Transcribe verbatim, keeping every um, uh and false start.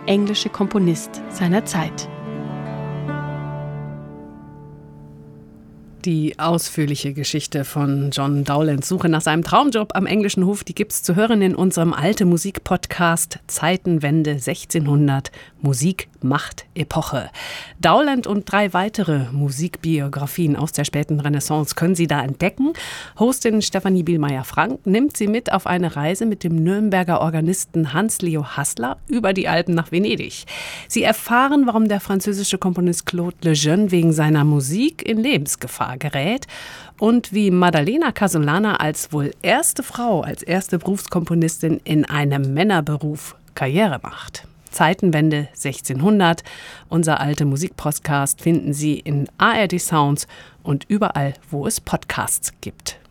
englische Komponist seiner Zeit. Die ausführliche Geschichte von John Dowlands Suche nach seinem Traumjob am englischen Hof, die gibt's zu hören in unserem Alte Musik-Podcast Zeitenwende sechzehnhundert. Musik macht Epoche. Dowland und drei weitere Musikbiografien aus der späten Renaissance können Sie da entdecken. Hostin Stefanie Bielmeier-Frank nimmt Sie mit auf eine Reise mit dem Nürnberger Organisten Hans-Leo Haßler über die Alpen nach Venedig. Sie erfahren, warum der französische Komponist Claude Lejeune wegen seiner Musik in Lebensgefahr gerät und wie Maddalena Casolana als wohl erste Frau, als erste Berufskomponistin in einem Männerberuf Karriere macht. Zeitenwende sechzehnhundert. Unser Alte Musik-Podcast finden Sie in A R D Sounds und überall, wo es Podcasts gibt.